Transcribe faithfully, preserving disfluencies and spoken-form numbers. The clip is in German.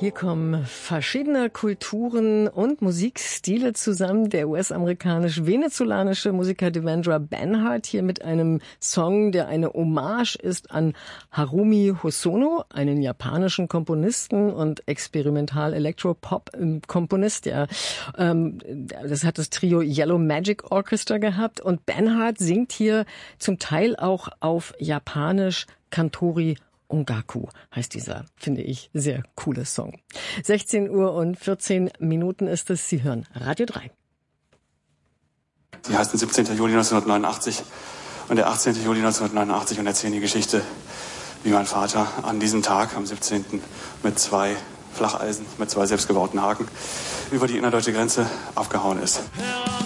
Hier kommen verschiedene Kulturen und Musikstile zusammen. Der U S-amerikanisch-venezolanische Musiker Devendra Banhart hier mit einem Song, der eine Hommage ist an Harumi Hosono, einen japanischen Komponisten und Experimental-Elektropop-Komponist. Der, ähm, das hat das Trio Yellow Magic Orchestra gehabt. Und Banhart singt hier zum Teil auch auf Japanisch Kantori Ongaku heißt dieser, finde ich, sehr coole Song. sechzehn Uhr und vierzehn Minuten ist es. Sie hören Radio drei. Die heißt siebzehnten Juli neunzehnhundertneunundachtzig und der achtzehnten Juli neunzehnhundertneunundachtzig und erzählen die Geschichte, wie mein Vater an diesem Tag, am siebzehnten mit zwei Flacheisen, mit zwei selbstgebauten Haken über die innerdeutsche Grenze abgehauen ist.